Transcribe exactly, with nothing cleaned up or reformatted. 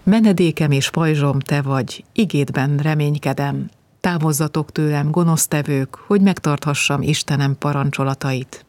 Menedékem és pajzsom te vagy, igédben reménykedem. Távozzatok tőlem, gonosztevők, hogy megtarthassam Istenem parancsolatait.